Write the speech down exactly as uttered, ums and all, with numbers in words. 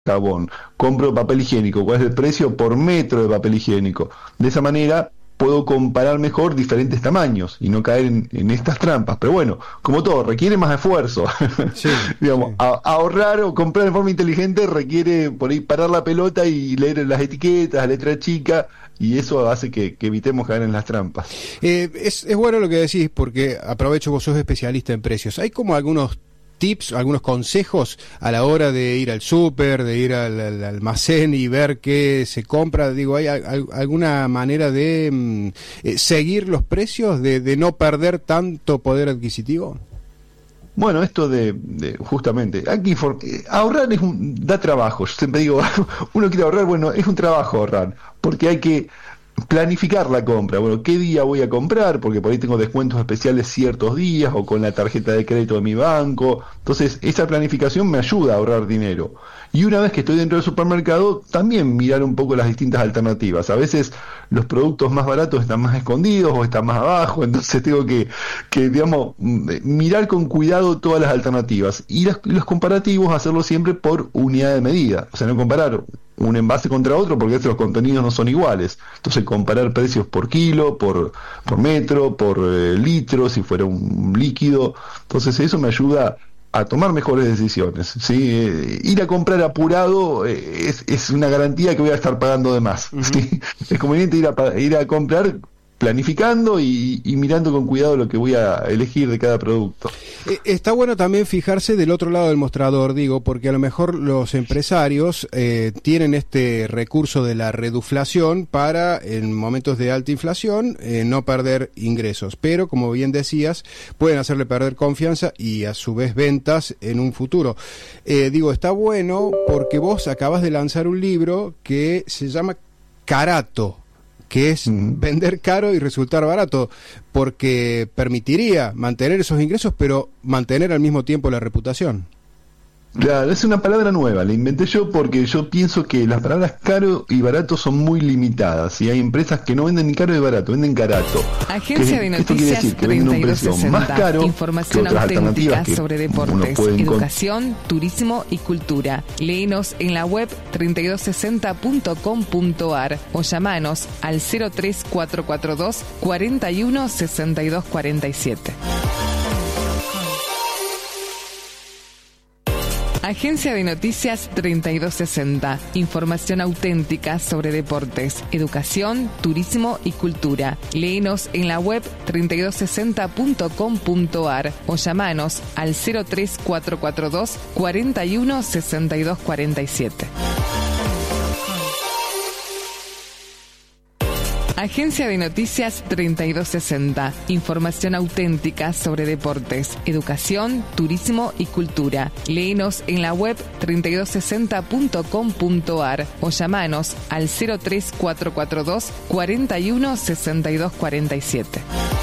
jabón, compro papel higiénico, cuál es el precio por metro de papel higiénico. De esa manera puedo comparar mejor diferentes tamaños y no caer en, en estas trampas. Pero bueno, como todo, requiere más esfuerzo. Sí, digamos, sí. A, ahorrar o comprar de forma inteligente requiere por ahí parar la pelota y leer las etiquetas, letra chica, y eso hace que, que evitemos caer en las trampas. Eh, es, es bueno lo que decís, porque aprovecho, vos sos especialista en precios. Hay como algunos tips, algunos consejos a la hora de ir al súper, de ir al, al almacén y ver qué se compra. Digo, ¿hay al, alguna manera de mm, eh, seguir los precios, de, de no perder tanto poder adquisitivo? Bueno, esto de, de justamente, aquí for, eh, ahorrar es un, da trabajo. Yo siempre digo, uno quiere ahorrar, bueno, es un trabajo ahorrar, porque hay que planificar la compra. Bueno, ¿qué día voy a comprar? Porque por ahí tengo descuentos especiales ciertos días o con la tarjeta de crédito de mi banco. Entonces, esa planificación me ayuda a ahorrar dinero. Y una vez que estoy dentro del supermercado, también mirar un poco las distintas alternativas. A veces los productos más baratos están más escondidos o están más abajo, entonces tengo que, que digamos, mirar con cuidado todas las alternativas. Y las, los comparativos, hacerlo siempre por unidad de medida. O sea, no comparar un envase contra otro porque los contenidos no son iguales. Entonces comparar precios por kilo, por, por metro, por eh, litro, si fuera un líquido. Entonces eso me ayuda a tomar mejores decisiones, ¿sí? Eh, ir a comprar apurado eh, es, es una garantía que voy a estar pagando de más, uh-huh. ¿Sí? Es conveniente ir a, ir a comprar planificando y, y mirando con cuidado lo que voy a elegir de cada producto. Está bueno también fijarse del otro lado del mostrador, digo, porque a lo mejor los empresarios eh, tienen este recurso de la reduflación para, en momentos de alta inflación, eh, no perder ingresos, pero, como bien decías, pueden hacerle perder confianza y, a su vez, ventas en un futuro. Eh, digo, está bueno porque vos acabas de lanzar un libro que se llama Carato, que es vender caro y resultar barato, porque permitiría mantener esos ingresos, pero mantener al mismo tiempo la reputación. Claro, es una palabra nueva, la inventé yo porque yo pienso que las palabras caro y barato son muy limitadas y hay empresas que no venden ni caro ni barato, venden carato. Agencia de Noticias treinta y dos sesenta, información auténtica sobre deportes, educación, turismo y cultura. Léenos en la web treinta y dos sesenta punto com punto a r o llamanos al cero tres cuatro cuatro dos, cuarenta y uno, sesenta y dos cuarenta y siete. Agencia de Noticias treinta y dos sesenta, información auténtica sobre deportes, educación, turismo y cultura. Léenos en la web treinta y dos sesenta punto com punto a r o llamanos al cero tres cuatro cuatro dos, cuarenta y uno, sesenta y dos cuarenta y siete. Agencia de Noticias treinta y dos sesenta, información auténtica sobre deportes, educación, turismo y cultura. Léenos en la web treinta y dos sesenta punto com punto a r o llamanos al cero tres cuatro cuatro dos, cuarenta y uno, sesenta y dos cuarenta y siete.